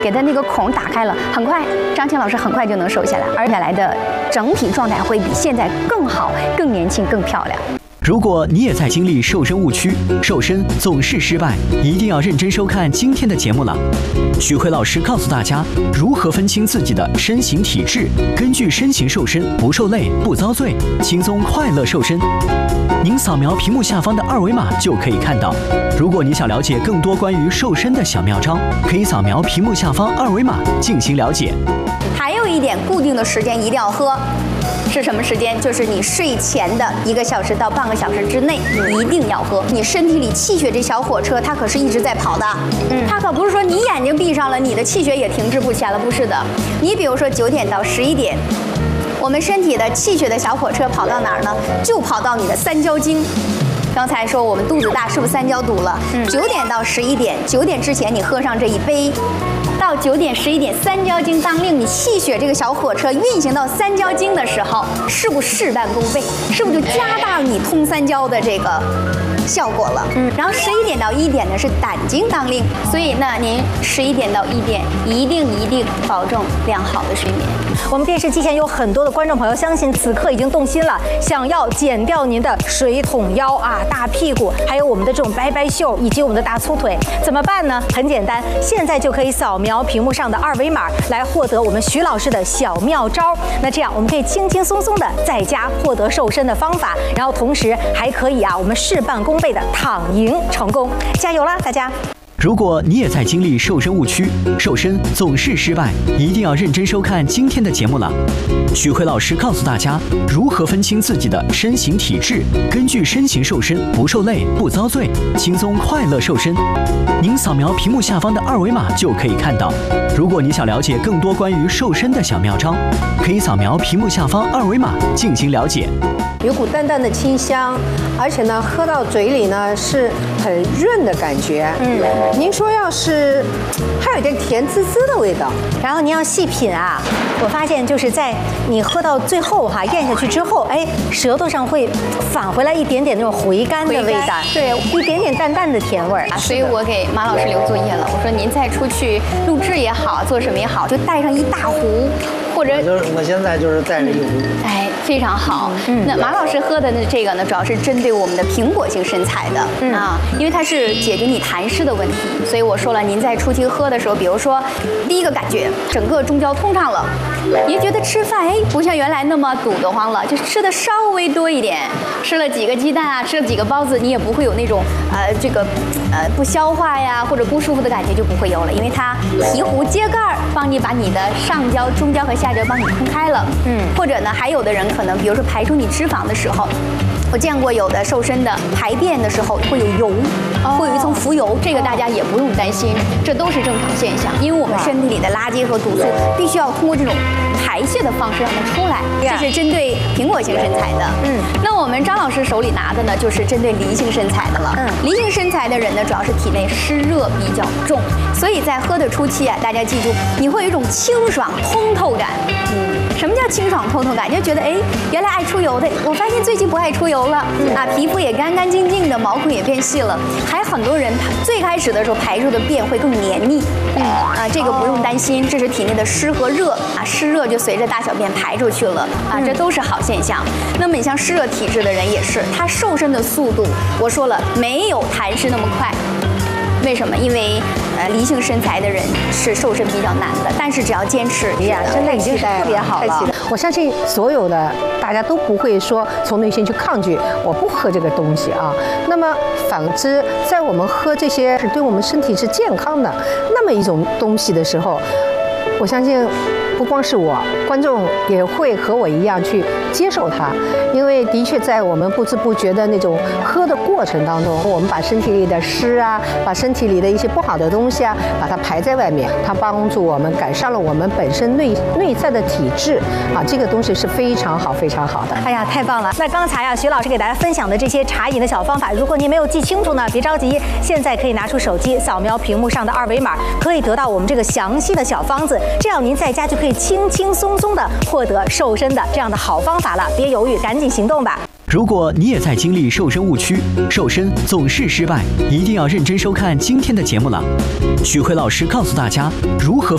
给它那个孔打开了，很快张倩老师很快就能瘦下来，而下来的整体状态会比现在更好、更年轻、更漂亮。 如果你也在经历瘦身误区，瘦身总是失败，一定要认真收看今天的节目了。许辉老师告诉大家如何分清自己的身形体质，根据身形瘦身，不受累、不遭罪，轻松快乐瘦身。您扫描屏幕下方的2维码就可以看到。如果你想了解更多关于瘦身的小妙招，可以扫描屏幕下方2维码进行了解。 还有一点，固定的时间一定要喝。是什么时间？就是你睡前的1个小时到半个小时之内，一定要喝。你身体里气血这小火车，它可是一直在跑的。它可不是说你眼睛闭上了，你的气血也停滞不前了，不是的。你比如说9点到11点，我们身体的气血的小火车跑到哪儿呢？就跑到你的三焦经。刚才说我们肚子大，是不是三焦堵了？9点到11点，9点之前你喝上这一杯。到9点、11点，三焦经当令，你气血这个小火车运行到三焦经的时候，是不是事半功倍？是不是就加大你通三焦的这个效果了？然后11点到1点呢是胆经当令，所以呢您11点到1点一定保证良好的睡眠。 我们电视机前有很多的观众朋友，相信此刻已经动心了，想要减掉您的水桶腰啊、大屁股，还有我们的这种白白袖以及我们的大粗腿，怎么办呢？很简单，现在就可以扫描屏幕上的2维码来获得我们徐老师的小妙招。那这样我们可以轻轻松松的在家获得瘦身的方法，然后同时还可以我们事半功倍的躺赢成功。加油啦，大家！ 如果你也在经历瘦身误区，瘦身总是失败，一定要认真收看今天的节目了。许辉老师告诉大家如何分清自己的身形体质，根据身形瘦身，不受累、不遭罪，轻松快乐瘦身。您扫描屏幕下方的2维码就可以看到。如果你想了解更多关于瘦身的小妙招，可以扫描屏幕下方2维码进行了解。 有股淡淡的清香，而且呢，喝到嘴里呢是很润的感觉。您说要是还有一点甜滋滋的味道， 然后您要细品啊，我发现就是在你喝到最后咽下去之后，舌头上会返回来一点点那种回甘的味道，对，一点点淡淡的甜味儿。 所以我给马老师留作业了，我说您再出去录制也好，做什么也好，就带上一大壶。或者我现在就是带着一壶， 非常好。那马老师喝的这个呢，主要是针对我们的苹果型身材的因为它是解决你痰湿的问题，所以我说了，您在出去喝的时候，比如说第一个感觉，整个中焦通畅了，您觉得吃饭不像原来那么堵得慌了，就吃的稍微多一点，吃了几个鸡蛋啊，吃了几个包子，你也不会有那种不消化呀或者不舒服的感觉就不会有了，因为它提壶揭盖，帮你把你的上焦、中焦和下焦帮你通开了。或者呢，还有的人可能，比如说排出你脂肪的时候，我见过有的瘦身的排便的时候会有油，会有一层浮油，这个大家也不用担心，这都是正常现象，因为我们身体里的垃圾和毒素必须要通过这种排泄的方式让它出来，这是针对苹果型身材的。那我们张老师手里拿的呢，就是针对梨形身材的了。梨形身材的人呢，主要是体内湿热比较重，所以在喝的初期大家记住，你会有一种清爽通透感。什么叫清爽通透感？就觉得原来爱出油的，我发现最近不爱出油了皮肤也干干净净的，毛孔也变细了。还很多人最开始的时候排出的便会更黏腻，这个不用担心，这是体内的湿和热湿热就随着大小便排出去了这都是好现象。那么你像湿热体质的人也是，他瘦身的速度，我说了没有痰湿那么快。为什么？因为梨形身材的人是瘦身比较难的，但是只要坚持， 真的已经是特别好了。我相信所有的大家都不会说从内心去抗拒，我不喝这个东西那么反之，在我们喝这些是对我们身体是健康的那么一种东西的时候，我相信不光是我，观众也会和我一样去接受它，因为的确在我们不知不觉的那种喝的过程当中，我们把身体里的湿把身体里的一些不好的东西把它排在外面，它帮助我们改善了我们本身内在的体质这个东西是非常好非常好的。 哎呀，太棒了！那刚才徐老师给大家分享的这些茶饮的小方法，如果您没有记清楚呢，别着急，现在可以拿出手机扫描屏幕上的2维码，可以得到我们这个详细的小方子，这样您在家就可以轻轻松松的获得瘦身的这样的好方法了。别犹豫，赶紧行动吧！ 如果你也在经历瘦身误区，瘦身总是失败，一定要认真收看今天的节目了。许辉老师告诉大家如何